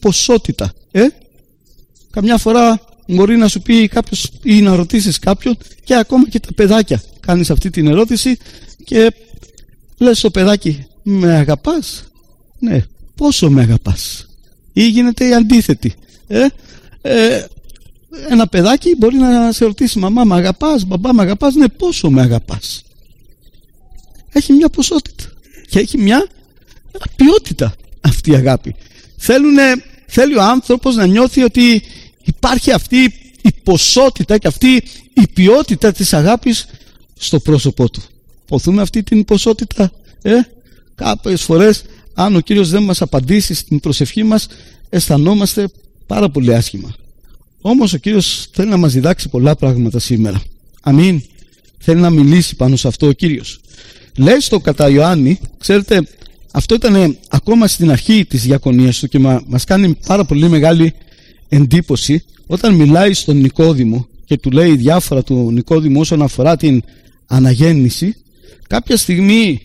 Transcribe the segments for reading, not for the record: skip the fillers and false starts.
ποσότητα. Καμιά φορά μπορεί να σου πει κάποιος ή να ρωτήσεις κάποιον, και ακόμα και τα παιδάκια κάνεις αυτή την ερώτηση και λες στο παιδάκι, με αγαπάς? Ναι. Πόσο με αγαπάς? Ή γίνεται η αντίθετη. Ένα παιδάκι μπορεί να σε ρωτήσει, μαμά με αγαπάς, μπαμπά με αγαπάς? Ναι. Πόσο με αγαπάς? Έχει μια ποσότητα και έχει μια ποιότητα αυτή η αγάπη. Θέλει ο άνθρωπος να νιώθει ότι υπάρχει αυτή η ποσότητα και αυτή η ποιότητα της αγάπης στο πρόσωπό του. Ποθούμε αυτή την ποσότητα? Κάποιες φορές, αν ο Κύριος δεν μας απαντήσει στην προσευχή μας, αισθανόμαστε πάρα πολύ άσχημα. Όμως ο Κύριος θέλει να μας διδάξει πολλά πράγματα σήμερα. Αμήν. Θέλει να μιλήσει πάνω σε αυτό ο Κύριος. Λέει στο κατά Ιωάννη, ξέρετε, αυτό ήταν ακόμα στην αρχή της διακονίας του και μας κάνει πάρα πολύ μεγάλη εντύπωση όταν μιλάει στον Νικόδημο και του λέει διάφορα του Νικόδημου όσον αφορά την αναγέννηση. Κάποια στιγμή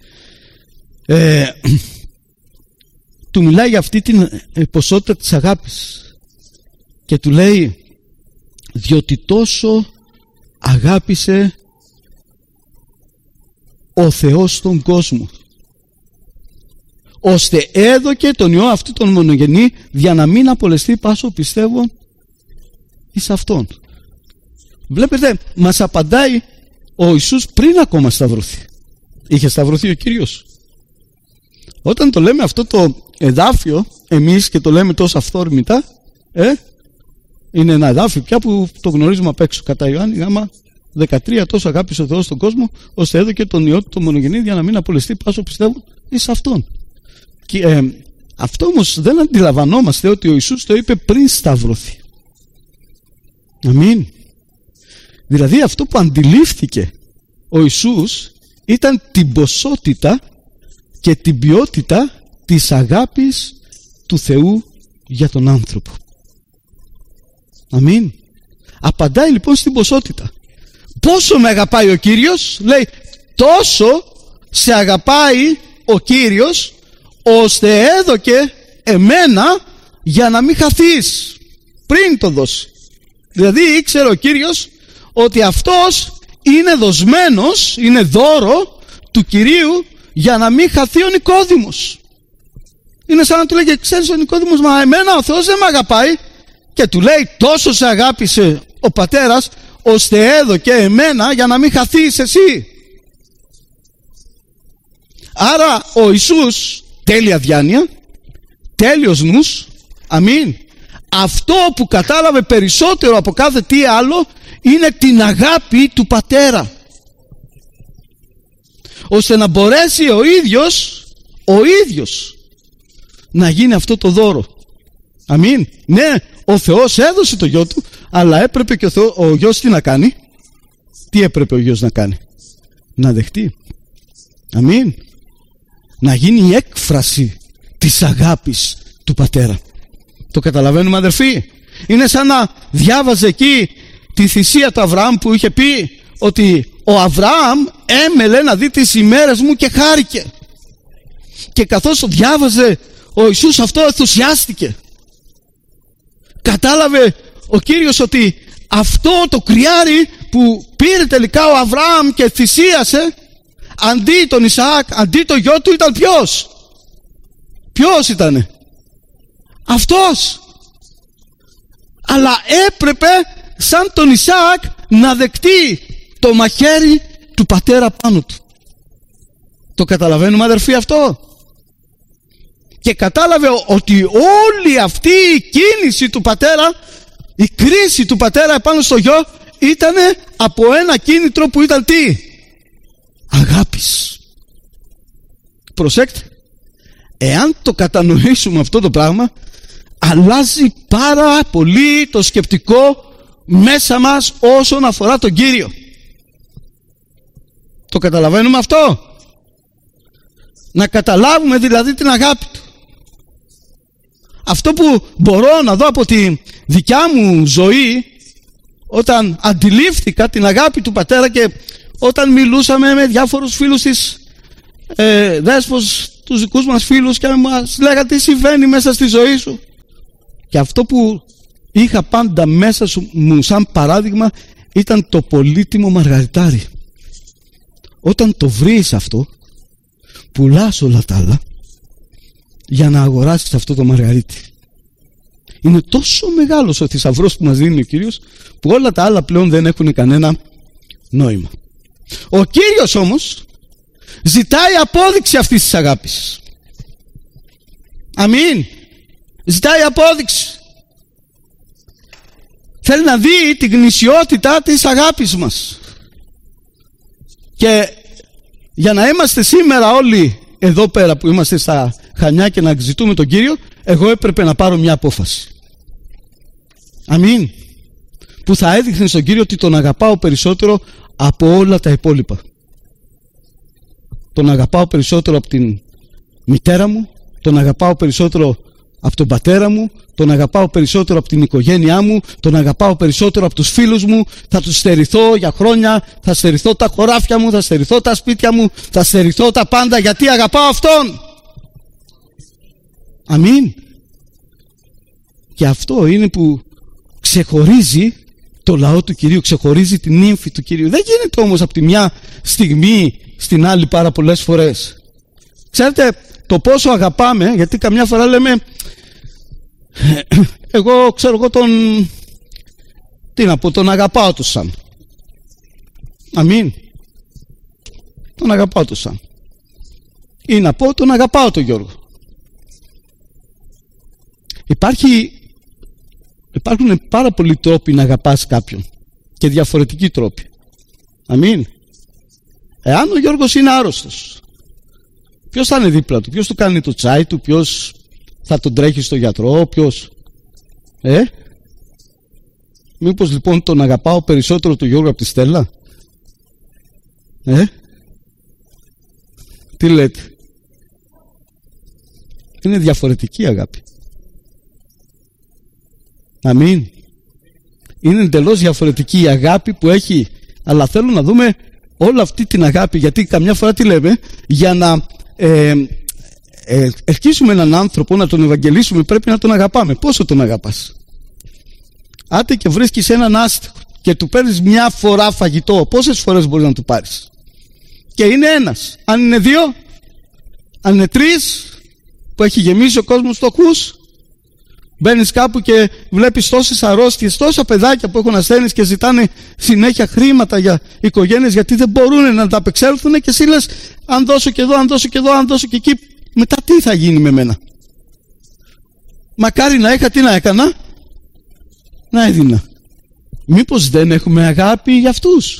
του μιλάει για αυτή την ποσότητα της αγάπης και του λέει, διότι τόσο αγάπησε ο Θεός τον κόσμο, ώστε έδωκε τον Υιό αυτού τον μονογενή, για να μην απολεστεί πάσο πιστεύων εις Αυτόν. Βλέπετε, μας απαντάει ο Ιησούς πριν ακόμα σταυρωθεί. Είχε σταυρωθεί ο Κύριος. Όταν το λέμε αυτό το εδάφιο εμείς και το λέμε τόσο αυθόρμητα, είναι ένα εδάφιο πια που το γνωρίζουμε απ' έξω. Κατά Ιωάννη γάμα 13, τόσο αγάπησε ο Θεός τον κόσμο, ώστε έδωκε τον Υιό του τον μονογενή, για να μην απολεστεί πάσο πιστεύων εις Αυτόν. Και αυτό όμως δεν αντιλαμβανόμαστε ότι ο Ιησούς το είπε πριν σταυρωθεί. Αμήν. Δηλαδή αυτό που αντιλήφθηκε ο Ιησούς ήταν την ποσότητα και την ποιότητα της αγάπης του Θεού για τον άνθρωπο. Αμήν. Απαντάει λοιπόν στην ποσότητα. Πόσο με αγαπάει ο Κύριος? Λέει, τόσο σε αγαπάει ο Κύριος, ώστε έδωκε εμένα για να μην χαθείς πριν το δώσει. Δηλαδή ήξερε ο Κύριος ότι αυτός είναι δοσμένος, είναι δώρο του Κυρίου για να μην χαθεί ο Νικόδημος. Είναι σαν να του λέγε, ξέρεις ο Νικόδημος, μα εμένα ο Θεός δεν με αγαπάει. Και του λέει, τόσο σε αγάπησε ο Πατέρας, ώστε έδωκε εμένα για να μην χαθείς εσύ. Άρα ο Ιησούς, τέλεια διάνοια, τέλειος νους, αμήν. Αυτό που κατάλαβε περισσότερο από κάθε τι άλλο είναι την αγάπη του Πατέρα, ώστε να μπορέσει ο ίδιος να γίνει αυτό το δώρο. Αμήν. Ναι, ο Θεός έδωσε το γιο του, αλλά έπρεπε και ο γιος τι να κάνει? Τι έπρεπε ο γιος να κάνει? Να δεχτεί. Αμήν. Να γίνει η έκφραση της αγάπης του Πατέρα. Το καταλαβαίνουμε, αδερφοί? Είναι σαν να διάβαζε εκεί τη θυσία του Αβραάμ, που είχε πει ότι ο Αβραάμ έμελε να δει τις ημέρες μου και χάρηκε. Και καθώς το διάβαζε ο Ιησούς αυτό, ενθουσιάστηκε. Κατάλαβε ο Κύριος ότι αυτό το κρυάρι που πήρε τελικά ο Αβραάμ και θυσίασε αντί τον Ισαάκ, αντί το γιο του, ήταν ποιος? Ποιος ήτανε? Αυτός. Αλλά έπρεπε σαν τον Ισαάκ να δεκτεί το μαχαίρι του Πατέρα πάνω του. Το καταλαβαίνουμε, αδερφοί, αυτό? Και κατάλαβε ότι όλη αυτή η κίνηση του Πατέρα, η κρίση του Πατέρα επάνω στο γιο, ήταν από ένα κίνητρο που ήταν τι? Αγάπης. Προσέξτε, εάν το κατανοήσουμε αυτό το πράγμα, αλλάζει πάρα πολύ το σκεπτικό μέσα μας όσον αφορά τον Κύριο. Το καταλαβαίνουμε αυτό? Να καταλάβουμε δηλαδή την αγάπη του. Αυτό που μπορώ να δω από τη δικιά μου ζωή, όταν αντιλήφθηκα την αγάπη του Πατέρα και όταν μιλούσαμε με διάφορους φίλους της Δέσπος, τους δικούς μας φίλους, και μας λέγανε τι συμβαίνει μέσα στη ζωή σου, Και αυτό που είχα πάντα μέσα μου σαν παράδειγμα ήταν το πολύτιμο μαργαριτάρι. Όταν το βρεις αυτό, πουλάς όλα τα άλλα για να αγοράσεις αυτό το μαργαρίτι. Είναι τόσο μεγάλος ο θησαυρός που μας δίνει ο Κύριος, που όλα τα άλλα πλέον δεν έχουν κανένα νόημα. Ο Κύριος όμως ζητάει απόδειξη αυτής της αγάπης. Αμήν. Ζητάει απόδειξη. Θέλει να δει την γνησιότητα της αγάπης μας. Και για να είμαστε σήμερα όλοι εδώ πέρα που είμαστε στα Χανιά και να ζητούμε τον Κύριο, εγώ έπρεπε να πάρω μια απόφαση. Αμήν. Που θα έδειχνε στον Κύριο ότι τον αγαπάω περισσότερο από όλα τα υπόλοιπα. Τον αγαπάω περισσότερο από την μητέρα μου, τον αγαπάω περισσότερο από τον πατέρα μου, τον αγαπάω περισσότερο από την οικογένειά μου, τον αγαπάω περισσότερο από τους φίλους μου, θα τους στερηθώ για χρόνια, θα στερηθώ τα χωράφια μου, θα στερηθώ τα σπίτια μου, θα στερηθώ τα πάντα, γιατί αγαπάω Αυτόν. Αμήν. Και αυτό είναι που ξεχωρίζει το λαό του Κυρίου, ξεχωρίζει την ύμφη του Κυρίου. Δεν γίνεται όμως από τη μια στιγμή στην άλλη πάρα πολλές φορές. Ξέρετε το πόσο αγαπάμε, γιατί καμιά φορά λέμε εγώ ξέρω εγώ τον αγαπάω το σαν. Αμήν. Τον αγαπάω το σαν. Ή να πω τον αγαπάω τον Γιώργο. Υπάρχουν πάρα πολλοί τρόποι να αγαπάς κάποιον και διαφορετικοί τρόποι. Αμήν. Εάν ο Γιώργος είναι άρρωστος, ποιος θα είναι δίπλα του, ποιος του κάνει το τσάι του, ποιος θα τον τρέχει στο γιατρό, ποιος μήπως λοιπόν τον αγαπάω περισσότερο τον Γιώργο από τη Στέλλα? Τι λέτε? Είναι διαφορετική αγάπη. Αμήν. Είναι εντελώς διαφορετική η αγάπη που έχει. Αλλά θέλω να δούμε όλη αυτή την αγάπη, γιατί καμιά φορά τι λέμε, για να ελκύσουμε έναν άνθρωπο, να τον ευαγγελίσουμε, πρέπει να τον αγαπάμε. Πόσο τον αγαπάς? Άτε και βρίσκεις έναν άστιχο και του παίρνεις μια φορά φαγητό, πόσες φορές μπορείς να του πάρεις? Και είναι ένας. Αν είναι δύο, αν είναι τρεις, που έχει γεμίσει ο κόσμος φτωχούς, μπαίνεις κάπου και βλέπεις τόσες αρρώστιες, τόσα παιδάκια που έχουν ασθένειες και ζητάνε συνέχεια χρήματα για οικογένειες, γιατί δεν μπορούν να τα απεξέλθουν, και εσύ λες αν δώσω και εδώ, αν δώσω και εδώ, αν δώσω και εκεί, μετά τι θα γίνει με μένα? Μακάρι να είχα, τι να έκανα? Να έδινα. Μήπως δεν έχουμε αγάπη για αυτούς?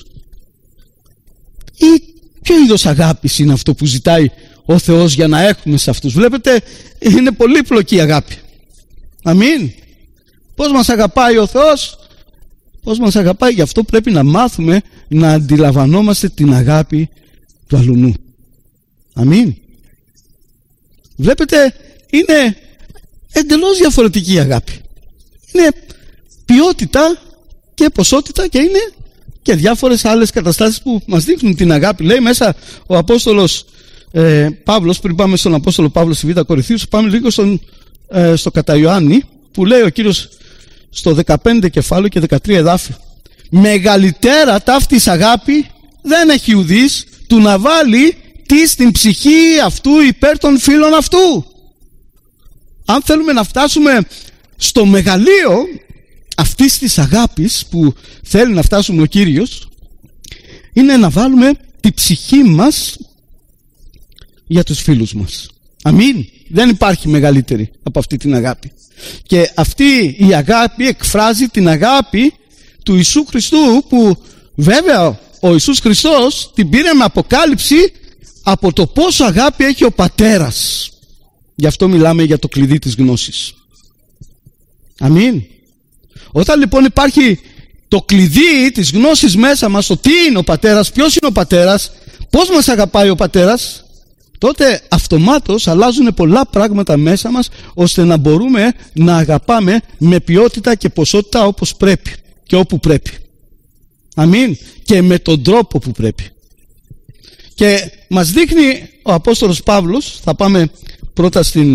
Ή ποιο είδος αγάπης είναι αυτό που ζητάει ο Θεός για να έχουμε σε αυτούς? Βλέπετε, είναι πολύπλοκη η αγάπη. Αμήν. Πώς μας αγαπάει ο Θεός? Πώς μας αγαπάει? Γι' αυτό πρέπει να μάθουμε να αντιλαμβανόμαστε την αγάπη του αλουνού. Αμήν. Βλέπετε, είναι εντελώς διαφορετική η αγάπη. Είναι ποιότητα και ποσότητα, και είναι και διάφορες άλλες καταστάσεις που μας δείχνουν την αγάπη. Λέει μέσα ο Απόστολος Παύλος, πριν πάμε στον Απόστολο Παύλο στη Β' Κορινθίους, πάμε λίγο στο κατά Ιωάννη, που λέει ο Κύριος στο 15 κεφάλαιο και 13 εδάφιο: μεγαλύτερα ταύτης αγάπη δεν έχει ουδής, του να βάλει τι στην ψυχή αυτού υπέρ των φίλων αυτού. Αν θέλουμε να φτάσουμε στο μεγαλείο αυτής της αγάπης που θέλει να φτάσουμε ο Κύριος, είναι να βάλουμε τη ψυχή μας για τους φίλους μας. Αμήν. Δεν υπάρχει μεγαλύτερη από αυτή την αγάπη. Και αυτή η αγάπη εκφράζει την αγάπη του Ιησού Χριστού, που βέβαια ο Ιησούς Χριστός την πήρε με αποκάλυψη από το πόσο αγάπη έχει ο Πατέρας. Γι' αυτό μιλάμε για το κλειδί της γνώσης. Αμήν. Όταν λοιπόν υπάρχει το κλειδί της γνώσης μέσα μας, το τι είναι ο Πατέρας, ποιος είναι ο Πατέρας, πώς μας αγαπάει ο Πατέρας, τότε αυτομάτως αλλάζουν πολλά πράγματα μέσα μας, ώστε να μπορούμε να αγαπάμε με ποιότητα και ποσότητα όπως πρέπει και όπου πρέπει. Αμήν. Και με τον τρόπο που πρέπει. Και μας δείχνει ο Απόστολος Παύλος, θα πάμε πρώτα στην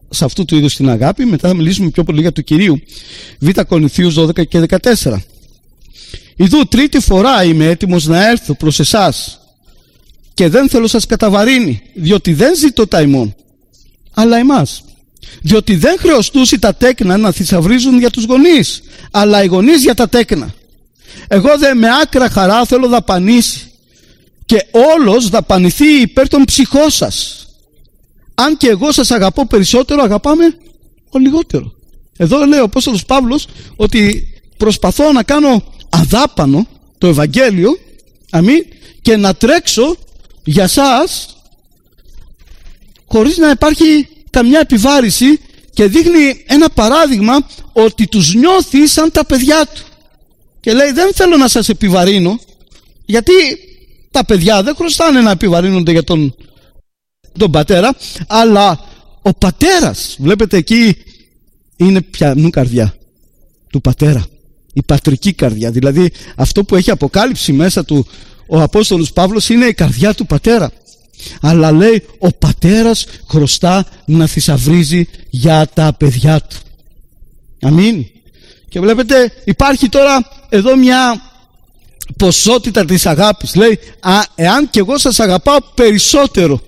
σε αυτού του είδους την αγάπη. Μετά θα μιλήσουμε πιο πολύ για του Κυρίου. Β' Κορινθίους 12 και 14. Ιδού τρίτη φορά είμαι έτοιμος να έρθω προς εσάς και δεν θέλω σας καταβαρύνει, διότι δεν ζητώ τα ημών, αλλά εμάς. Διότι δεν χρεωστούσι τα τέκνα να θησαυρίζουν για τους γονείς, αλλά οι γονείς για τα τέκνα. Εγώ δε με άκρα χαρά θέλω δαπανήσει και όλος δαπανηθεί υπέρ των ψυχών σας. Αν και εγώ σας αγαπώ περισσότερο, αγαπάμε ο λιγότερο. Εδώ λέει ο Απόστολος Παύλος ότι προσπαθώ να κάνω αδάπανο το Ευαγγέλιο, αμήν, και να τρέξω για σας χωρίς να υπάρχει καμιά επιβάρηση, και δείχνει ένα παράδειγμα ότι τους νιώθει σαν τα παιδιά του και λέει δεν θέλω να σας επιβαρύνω, γιατί τα παιδιά δεν χρωστάνε να επιβαρύνονται για τον πατέρα, αλλά ο πατέρας, βλέπετε εκεί είναι ποιανού καρδιά? Του πατέρα, η πατρική καρδιά. Δηλαδή αυτό που έχει αποκάλυψει μέσα του ο Απόστολος Παύλος είναι η καρδιά του πατέρα. Αλλά λέει ο πατέρας χρωστά να θησαυρίζει για τα παιδιά του. Αμήν. Και βλέπετε υπάρχει τώρα εδώ μια ποσότητα της αγάπης. Λέει εάν και εγώ σας αγαπάω περισσότερο.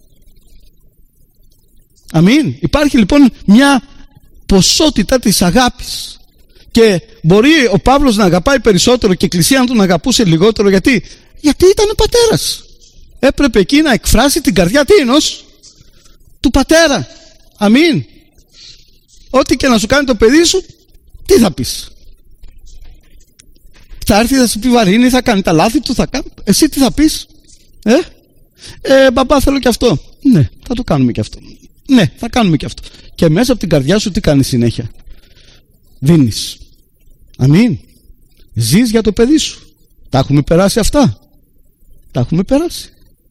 Αμήν. Υπάρχει λοιπόν μια ποσότητα της αγάπης. Και μπορεί ο Παύλος να αγαπάει περισσότερο και η Εκκλησία να τον αγαπούσε λιγότερο. Γιατί ήταν ο πατέρας. Έπρεπε εκεί να εκφράσει την καρδιά τίνος του πατέρα. Αμήν. Ό,τι και να σου κάνει το παιδί σου, τι θα πεις? Θα έρθει, θα σε επιβαρύνει, θα κάνει τα λάθη του, θα κάνει. Εσύ τι θα πεις? Μπαμπά θέλω και αυτό. Ναι, θα το κάνουμε και αυτό. Ναι, θα κάνουμε και αυτό. Και μέσα από την καρδιά σου τι κάνεις συνέχεια? Δίνεις. Αμήν. Ζεις για το παιδί σου. Τα έχουμε περάσει αυτά. Τα έχουμε περάσει.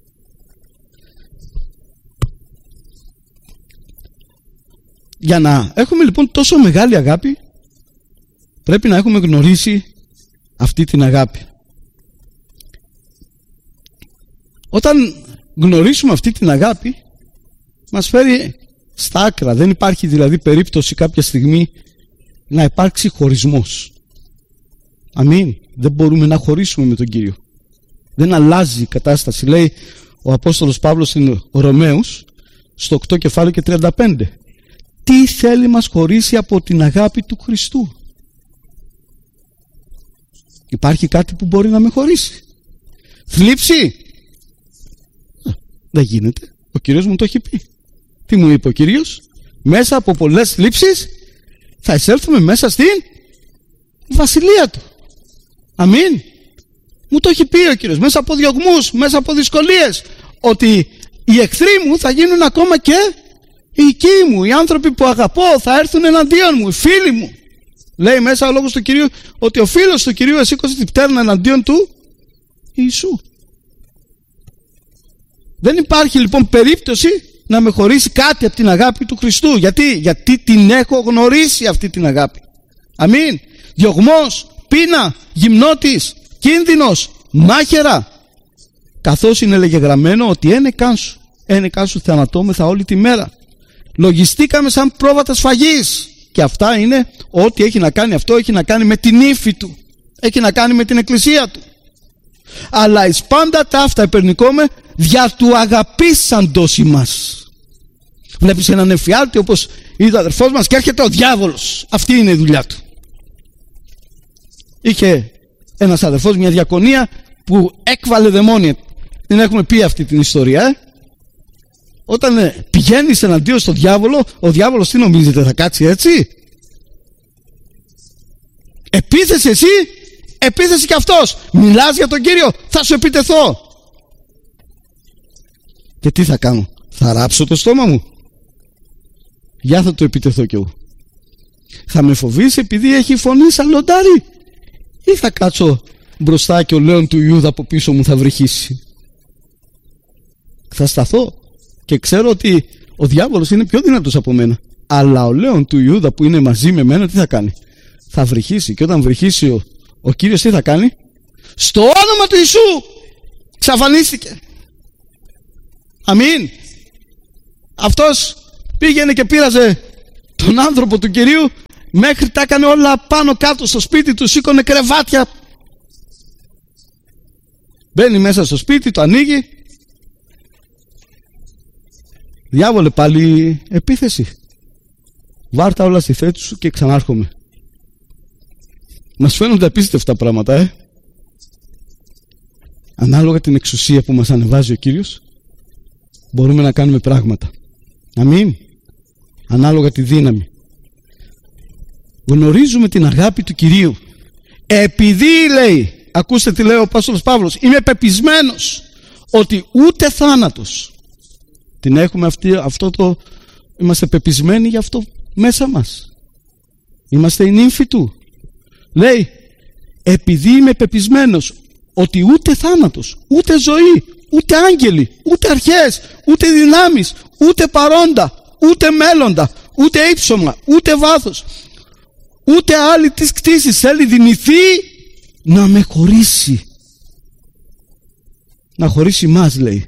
Για να έχουμε λοιπόν τόσο μεγάλη αγάπη, πρέπει να έχουμε γνωρίσει αυτή την αγάπη. Όταν γνωρίσουμε αυτή την αγάπη, μας φέρει στα άκρα. Δεν υπάρχει δηλαδή περίπτωση κάποια στιγμή να υπάρξει χωρισμός. Αμήν. Δεν μπορούμε να χωρίσουμε με τον Κύριο. Δεν αλλάζει η κατάσταση. Λέει ο Απόστολος Παύλος στην Ρωμαίους στο 8 κεφάλαιο και 35. Τι θέλει μας χωρίσει από την αγάπη του Χριστού? Υπάρχει κάτι που μπορεί να με χωρίσει? Θλίψη? Δεν γίνεται. Ο Κύριος μου το έχει πει. Τι μου είπε ο Κύριος? Μέσα από πολλές θλίψεις θα εισέλθουμε μέσα στην βασιλεία του. Αμήν. Μου το έχει πει ο Κύριος. Μέσα από διωγμούς, μέσα από δυσκολίες, ότι οι εχθροί μου θα γίνουν ακόμα και οι οικοί μου. Οι άνθρωποι που αγαπώ θα έρθουν εναντίον μου, οι φίλοι μου. Λέει μέσα ο λόγος του Κυρίου ότι ο φίλος του Κυρίου εσήκωσε την πτέρνα εναντίον του Ιησού. Δεν υπάρχει λοιπόν περίπτωση να με χωρίσει κάτι από την αγάπη του Χριστού. Γιατί την έχω γνωρίσει αυτή την αγάπη. Αμήν. Διωγμός, πείνα, γυμνότης, κίνδυνος, μάχαιρα. Καθώς είναι λέγεγραμμένο ότι ένεκάν σου θανατώμεθα όλη τη μέρα. Λογιστήκαμε σαν πρόβατα σφαγής. Και αυτά είναι ό,τι έχει να κάνει αυτό, έχει να κάνει με την ύφη του. Έχει να κάνει με την εκκλησία του. Αλλά εις πάντα τα αυτά επερνικόμε δια του αγαπήσαντος ημάς. Βλέπεις έναν εφιάλτη όπως είδε ο αδερφός μας και έρχεται ο διάβολος. Αυτή είναι η δουλειά του. Είχε ένας αδερφός μια διακονία που έκβαλε δαιμόνια. Δεν έχουμε πει αυτή την ιστορία. Όταν πηγαίνεις εναντίον στον διάβολο, ο διάβολος τι νομίζετε, θα κάτσει έτσι? Επίθεση εσύ, επίθεση κι αυτός. Μιλάς για τον Κύριο, θα σου επιτεθώ. Και τι θα κάνω? Θα ράψω το στόμα μου? Για θα το επιτεθώ κι εγώ. Θα με φοβήσει επειδή έχει φωνή σαν λοντάρι? Ή θα κάτσω μπροστά και ο λέον του Ιούδα από πίσω μου θα βρυχήσει? Θα σταθώ και ξέρω ότι ο διάβολος είναι πιο δυνατός από μένα. Αλλά ο λέον του Ιούδα που είναι μαζί με μένα τι θα κάνει? Θα βρυχήσει. Και όταν βρυχήσει ο Κύριος τι θα κάνει? Στο όνομα του Ιησού εξαφανίστηκε. Αμήν. Αυτός πήγαινε και πήραζε τον άνθρωπο του Κυρίου, μέχρι τα έκανε όλα πάνω κάτω στο σπίτι του, σήκωνε κρεβάτια. Μπαίνει μέσα στο σπίτι, το ανοίγει. Διάβολε, πάλι επίθεση. Βάρτα όλα στη θέση σου και ξανάρχομαι. Μας φαίνονται απίστευτα πράγματα, Ανάλογα την εξουσία που μας ανεβάζει ο Κύριος, μπορούμε να κάνουμε πράγματα. Αμήν. Ανάλογα τη δύναμη. Γνωρίζουμε την αγάπη του Κυρίου. Επειδή, λέει, ακούστε τι λέει ο Απόστολος Παύλος, είμαι πεπισμένος ότι ούτε θάνατος. Την έχουμε είμαστε πεπισμένοι γι' αυτό μέσα μας. Είμαστε οι νύμφοι του. Λέει, επειδή είμαι πεπισμένος ότι ούτε θάνατος, ούτε ζωή, ούτε άγγελοι, ούτε αρχές, ούτε δυνάμεις, ούτε παρόντα, ούτε μέλλοντα, ούτε ύψωμα, ούτε βάθος, ούτε άλλη της κτήσης θέλει δυνηθεί να με χωρίσει. Να χωρίσει μας, λέει,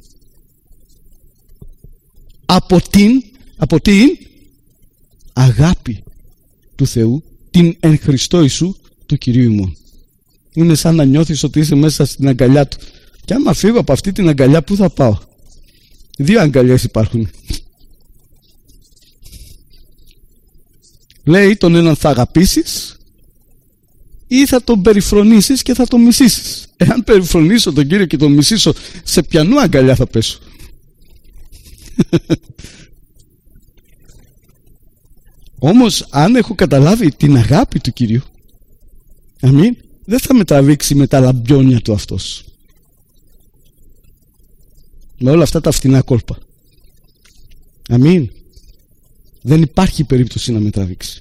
από την αγάπη του Θεού, την εν Χριστώ Ιησού του Κυρίου ημών. Είναι σαν να νιώθεις ότι είσαι μέσα στην αγκαλιά του. Και άμα φύγω από αυτή την αγκαλιά, πού θα πάω? 2 αγκαλιές υπάρχουν. Λέει, τον έναν θα αγαπήσεις ή θα τον περιφρονήσεις και θα τον μισήσεις. Εάν περιφρονήσω τον Κύριο και τον μισήσω, σε ποιανού αγκαλιά θα πέσω? Όμως αν έχω καταλάβει την αγάπη του Κυρίου, αμήν, δεν θα με τραβήξει με τα λαμπιόνια του αυτός, με όλα αυτά τα φθηνά κόλπα. Αμήν. Δεν υπάρχει περίπτωση να με τραβήξει.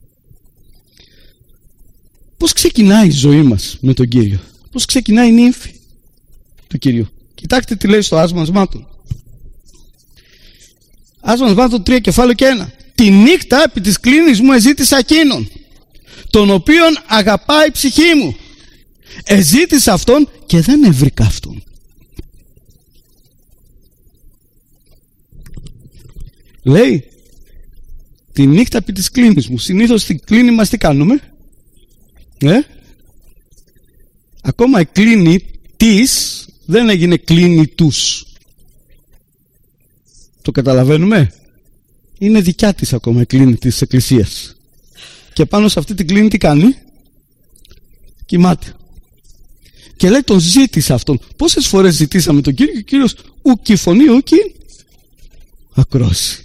Πώς ξεκινάει η ζωή μας με τον Κύριο? Πώς ξεκινάει η νύμφη του Κυρίου? Κοιτάξτε τι λέει στο Άσμας Μάτων. Άσμας Μάτων 3 κεφάλαιο και 1. Τη νύχτα επί της κλίνης μου εζήτησα εκείνον, τον οποίον αγαπάει η ψυχή μου. Εζήτησα αυτόν και δεν ευρήκα αυτόν. Λέει, τη νύχτα επί της κλίνης μου. Συνήθως στην κλίνη μας τι κάνουμε? Ακόμα η κλίνη της δεν έγινε κλίνη τους. Το καταλαβαίνουμε? Είναι δικιά της ακόμα η κλίνη της εκκλησίας. Και πάνω σε αυτή την κλίνη τι κάνει? Κοιμάται. Και λέει, τον ζήτησα αυτόν. Πόσες φορές ζητήσαμε τον Κύριο και ο Κύριος ουκ η φωνή ουκ η ακρόαση.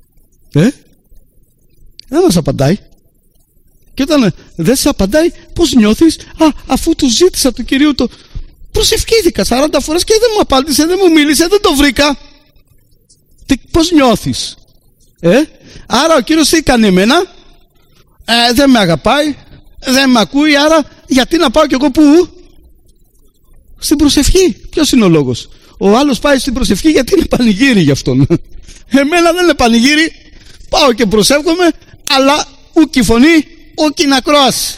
Δεν μας απαντάει. Και όταν δεν σε απαντάει, πώς νιώθεις? Αφού του ζήτησα του Κυρίου, το προσευχήθηκα 40 φορές και δεν μου απάντησε, δεν μου μίλησε, δεν το βρήκα. Πώς νιώθεις? Άρα ο Κύριος τι έκανε εμένα? Δεν με αγαπάει, δεν με ακούει, άρα γιατί να πάω κι εγώ πού? Στην προσευχή. Ποιος είναι ο λόγος? Ο άλλος πάει στην προσευχή γιατί είναι πανηγύρι γι' αυτόν. Εμένα δεν είναι πανηγύρι. Πάω και προσεύχομαι, αλλά ουκ η φωνή, ουκ η ακρόαση.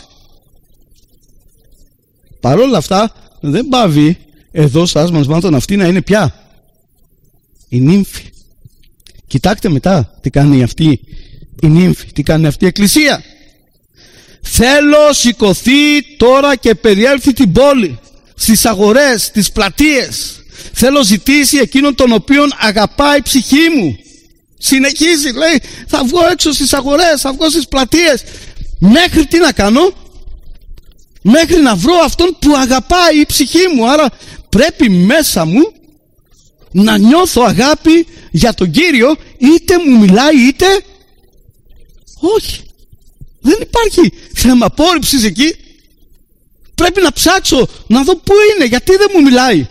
Παρόλα αυτά δεν πάβει εδώ στο Άσμας Μάτων αυτή να είναι πια η νύμφη. Κοιτάξτε μετά τι κάνει αυτή η νύμφη, τι κάνει αυτή η εκκλησία. Θέλω σηκωθεί τώρα και περιέλθει την πόλη, στις αγορές, στις πλατείες. Θέλω ζητήσει εκείνον τον οποίον αγαπάει η ψυχή μου. Συνεχίζει, λέει, θα βγω έξω στις αγορές, θα βγω στις πλατείες. Μέχρι τι να κάνω? Μέχρι να βρω αυτόν που αγαπάει η ψυχή μου. Άρα πρέπει μέσα μου να νιώθω αγάπη για τον Κύριο, είτε μου μιλάει είτε όχι. Δεν υπάρχει θέμα απόρριψης εκεί. Πρέπει να ψάξω να δω πού είναι, γιατί δεν μου μιλάει.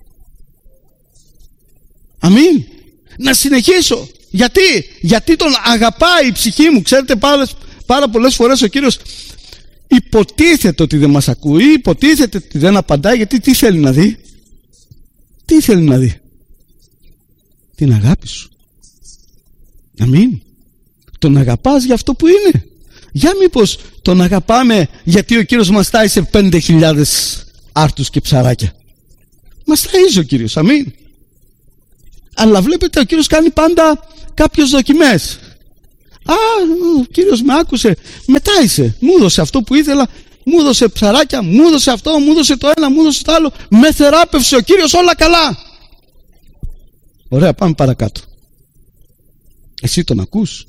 Αμήν. Να συνεχίσω. Γιατί τον αγαπάει η ψυχή μου. Ξέρετε, πάρα πολλές φορές ο Κύριος υποτίθεται ότι δεν μας ακούει, υποτίθεται ότι δεν απαντάει, γιατί τι θέλει να δει? Τι θέλει να δει? Την αγάπη σου. Αμήν. Τον αγαπάς για αυτό που είναι? Για μήπως τον αγαπάμε γιατί ο Κύριος μας τάισε 5.000 άρτους και ψαράκια? Μας ταΐζει ο Κύριος, αμήν. Αλλά βλέπετε, ο Κύριος κάνει πάντα κάποιες δοκιμές. ο Κύριος με άκουσε, μετάισε, μου έδωσε αυτό που ήθελα, μου έδωσε ψαράκια, μου έδωσε αυτό, μου έδωσε το ένα, μου έδωσε το άλλο, με θεράπευσε ο Κύριος, όλα καλά. Ωραία, πάμε παρακάτω. Εσύ τον ακούς?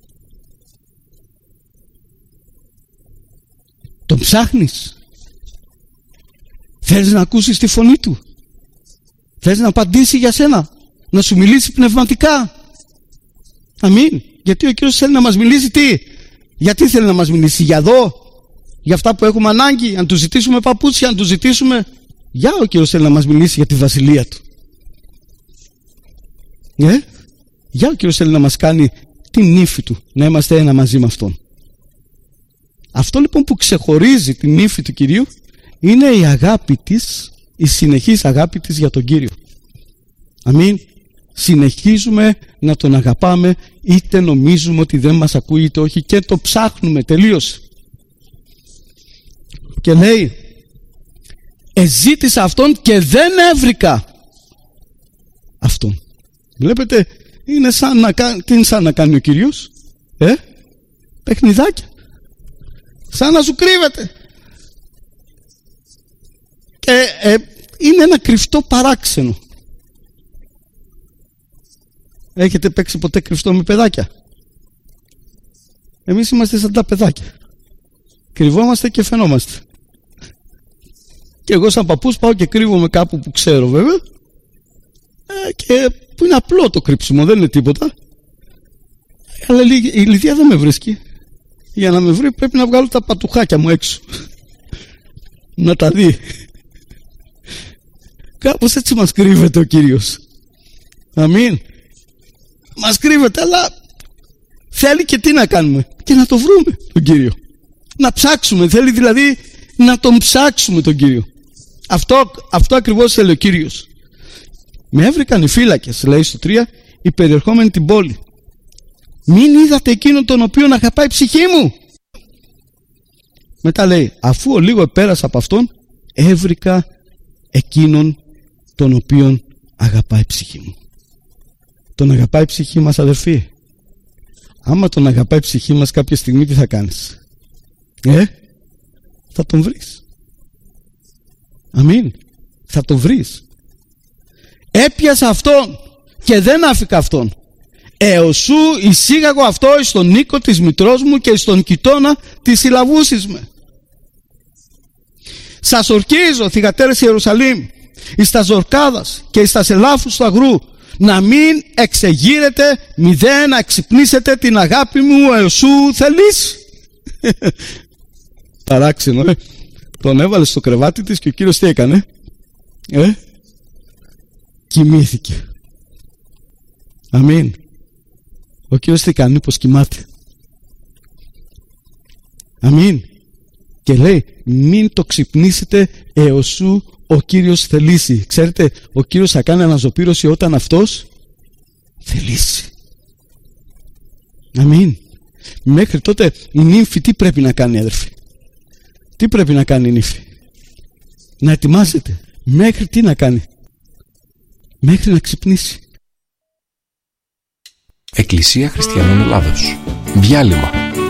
Τον ψάχνεις? Θέλεις να ακούσεις τη φωνή του? Θέλεις να απαντήσει για σένα, να σου μιλήσει πνευματικά? Αμήν. Γιατί ο Κύριος θέλει να μας μιλήσει τι? Γιατί θέλει να μας μιλήσει? Για εδώ, για αυτά που έχουμε ανάγκη, αν του ζητήσουμε παπούτσια, αν του ζητήσουμε. Για ο Κύριος θέλει να μας μιλήσει για τη βασιλεία του. Για ο Κύριος θέλει να μας κάνει την ύφη του, να είμαστε ένα μαζί με Αυτόν. Αυτό λοιπόν που ξεχωρίζει την ύφη του Κυρίου είναι η αγάπη της, η συνεχής αγάπη της για τον Κύριο. Αμήν. Συνεχίζουμε να τον αγαπάμε, είτε νομίζουμε ότι δεν μας ακούει είτε όχι, και το ψάχνουμε. Τελείωσε. Και λέει, εζήτησα Αυτόν και δεν έβρικα Αυτόν. Βλέπετε, είναι τι είναι σαν να κάνει ο Κύριος? Παιχνιδάκια. Σαν να σου κρύβεται. Και είναι ένα κρυφτό παράξενο. Έχετε παίξει ποτέ κρυφτό με παιδάκια? Εμείς είμαστε σαν τα παιδάκια. Κρυβόμαστε και φαινόμαστε. Και εγώ σαν παππούς πάω και κρύβομαι κάπου που ξέρω βέβαια, και που είναι απλό το κρύψιμο, δεν είναι τίποτα. Αλλά η Λιδία δεν με βρίσκει. Για να με βρει πρέπει να βγάλω τα πατουχάκια μου έξω. Να τα δει. Κάπως έτσι μας κρύβεται ο Κύριος. Αμήν. Μας κρύβεται, αλλά θέλει και τι να κάνουμε? Και να το βρούμε τον Κύριο. Να ψάξουμε, θέλει δηλαδή να τον ψάξουμε τον Κύριο. Αυτό ακριβώς θέλει ο Κύριος. Με έβρικαν οι φύλακες, λέει στο 3, οι περιερχόμενοι την πόλη. Μην είδατε εκείνον τον οποίον αγαπάει η ψυχή μου? Μετά λέει, αφού ο λίγο επέρασα από αυτόν, έβρικα εκείνον τον οποίον αγαπάει η ψυχή μου. Τον αγαπάει η ψυχή μας, αδερφοί? Άμα τον αγαπάει η ψυχή μας, κάποια στιγμή τι θα κάνεις? Θα τον βρεις. Αμήν. Θα τον βρεις. Έπιασα αυτόν και δεν άφηκα αυτόν. Εωσού εισήγαγω αυτό εις τον οίκο της μητρός μου και εις τον κοιτώνα της συλλαβούσης με. Σας ορκίζω, θυγατέρες Ιερουσαλήμ, εις τα ζορκάδας και εις τα ελάφους του αγρού, να μην εξεγείρετε, μηδέν να εξυπνήσετε την αγάπη μου εωσού θελείς. Παράξενο, Τον έβαλε στο κρεβάτι της και ο Κύριος τι έκανε? Κοιμήθηκε. Αμήν. Ο Κύριος τι κάνει? Πως κοιμάται. Αμήν. Και λέει, μην το ξυπνήσετε εωσού ο Κύριος θελήσει. Ξέρετε, ο Κύριος θα κάνει αναζωπήρωση όταν αυτός θελήσει. Αμήν. Μέχρι τότε η νύμφη τι πρέπει να κάνει, αδερφοί? Τι πρέπει να κάνει η νύμφη? Να ετοιμάζεται. Μέχρι τι να κάνει? Μέχρι να ξυπνήσει. Εκκλησία Χριστιανών Ελλάδος. Διάλειμμα.